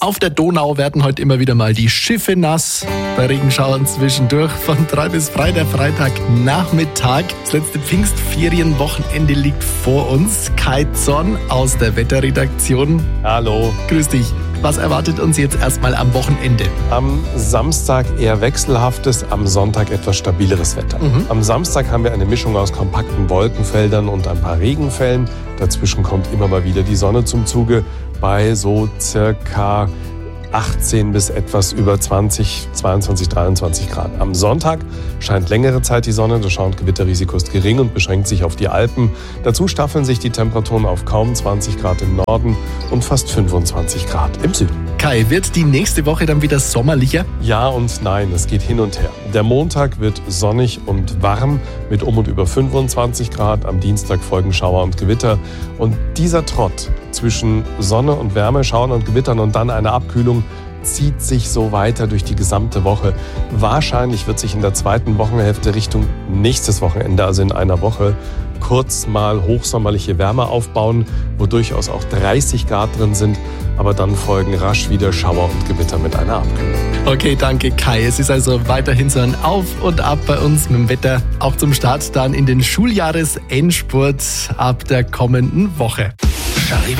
Auf der Donau werden heute immer wieder mal die Schiffe nass. Bei Regenschauern zwischendurch von 3 bis Freitagnachmittag. Das letzte Pfingstferienwochenende liegt vor uns. Kai Zorn aus der Wetterredaktion. Hallo. Grüß dich. Was erwartet uns jetzt erstmal am Wochenende? Am Samstag eher wechselhaftes, am Sonntag etwas stabileres Wetter. Am Samstag haben wir eine Mischung aus kompakten Wolkenfeldern und ein paar Regenfällen. Dazwischen kommt immer mal wieder die Sonne zum Zuge bei so circa 18 bis etwas über 20, 22, 23 Grad. Am Sonntag scheint längere Zeit die Sonne, das Schau- und Gewitterrisiko ist gering und beschränkt sich auf die Alpen. Dazu staffeln sich die Temperaturen auf kaum 20 Grad im Norden und fast 25 Grad im Süden. Kai, wird die nächste Woche dann wieder sommerlicher? Ja und nein, es geht hin und her. Der Montag wird sonnig und warm mit um und über 25 Grad. Am Dienstag folgen Schauer und Gewitter. Und dieser Trott zwischen Sonne und Wärme, Schauern und Gewittern und dann eine Abkühlung zieht sich so weiter durch die gesamte Woche. Wahrscheinlich wird sich in der zweiten Wochenhälfte Richtung nächstes Wochenende, also in einer Woche, kurz mal hochsommerliche Wärme aufbauen, wo durchaus auch 30 Grad drin sind. Aber dann folgen rasch wieder Schauer und Gewitter mit einer Abkühlung. Okay, danke Kai. Es ist also weiterhin so ein Auf und Ab bei uns mit dem Wetter. Auch zum Start dann in den Schuljahresendspurt ab der kommenden Woche.